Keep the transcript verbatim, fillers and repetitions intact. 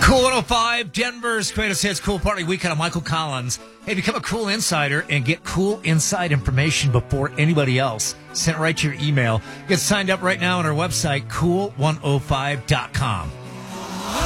Cool one oh five, Denver's greatest hits, Cool Party Weekend on Michael Collins. Hey, become a Cool Insider and get cool inside information before anybody else. Sent right to your email. Get signed up right now on our website, cool one oh five dot com.